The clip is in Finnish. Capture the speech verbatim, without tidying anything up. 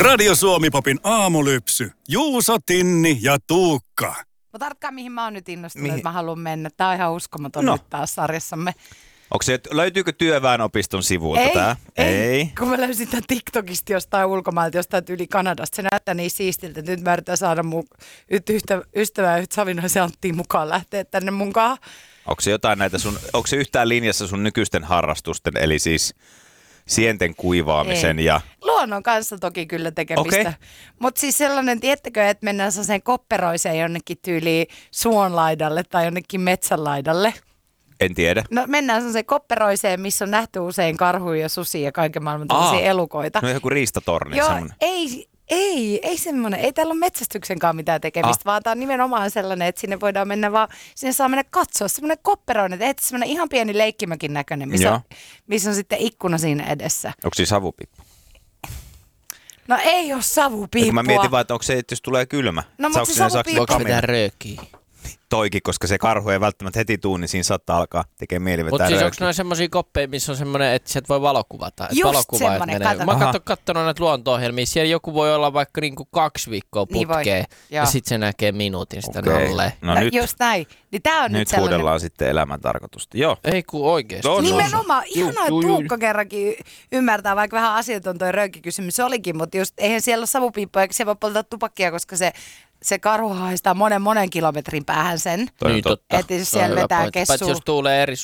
Radio Suomi-popin aamulypsy. Juuso, Tinni ja Tuukka. No tarkkaan mihin mä oon nyt innostunut, Mihin? että mä haluan mennä. Tää on ihan uskomaton No. nyt taas sarjassamme. Onko se, löytyykö työväenopiston sivuilta Ei, tää? ei, kun mä löysin tämän TikTokista jostain ulkomailta, jostain yli Kanadasta. Se näyttää niin siistiltä, että nyt mä yritän saada mun yhtä, ystävää, yhtä Savinaisen Anttiin mukaan lähteä tänne munkaan. Onko se jotain näitä sun, onko se yhtään linjassa sun nykyisten harrastusten, eli siis sienten kuivaamisen Ei. ja... Luonnon kanssa toki kyllä tekemistä. Okei. Mutta siis sellainen, tiettäkö, että mennään sellaiseen kopperoiseen jonnekin tyyliin suonlaidalle tai jonnekin metsänlaidalle. En tiedä. No mennään sellaiseen kopperoiseen, missä on nähty usein karhuja ja susia ja kaiken maailman tällaisia Aa. elukoita. No joku riistatorni Joo, semmoinen. ei, ei, ei semmoinen. Ei täällä ole metsästyksenkaan mitään tekemistä, Ah. vaan tää on nimenomaan sellainen, että sinne voidaan mennä vaan, sinne saa mennä katsoa. Semmoinen kopperoinen, että semmoinen ihan pieni leikkimökin näköinen, missä, Joo. on, missä on sitten ikkuna siinä edessä. Onko siinä savupippu? No ei ole savupiippua. Kun mä mietin vaan, että onko se, että jos tulee kylmä. No, mut saako se sinne- saako savupiippu- sinne Voiko kamina? vetää röökiä? Toikin, koska se karhu ei välttämättä heti tuu, niin siinä saattaa alkaa tekemään mieli vetää Mutta siis onko röökiä. noin semmosia koppeja, missä on semmoinen, että sieltä voi valokuvata? Et Just valokuvaajat semmonen, menee. kato. Mä oon Aha. katso, kattonut näitä luonto-ohjelmia. Siellä joku voi olla vaikka niinku kaksi viikkoa Niin voi, putkeen. joo. Ja sitten se näkee minuutin sitä Okei. nolleen. No, No, nyt, just näin. Niin tää on nyt, nyt sellainen. huudellaan sitten elämän tarkoitusta. Joo. Ei kun oikeesti. No, no, no. Nimenomaan, Juu, ihanaa, että juu, juu. Tuukka kerrankin y- ymmärtää, vaikka vähän asiaton toi röökikysymys olikin, mutta just eihän siellä ole savupiippoja, eikä siellä voi polttaa tupakkia, koska se, se karhu haistaa monen monen kilometrin päähän sen. Toi on niin totta. totta. Että jos Se on siellä hyvä vetää pointti. Paitsi kessua. jos tuulee eri